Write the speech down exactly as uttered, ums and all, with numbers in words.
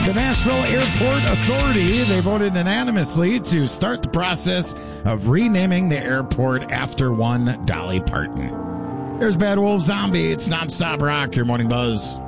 The Nashville Airport Authority, they voted unanimously to start the process of renaming the airport after one Dolly Parton. There's Bad Wolf Zombie. It's nonstop rock, your morning buzz.